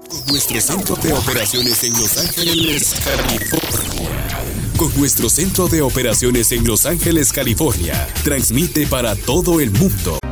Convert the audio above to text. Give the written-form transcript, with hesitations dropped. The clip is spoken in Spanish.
Nuestro centro de operaciones en Los Ángeles, California. Con nuestro centro de operaciones en Los Ángeles, California, transmite para todo el mundo.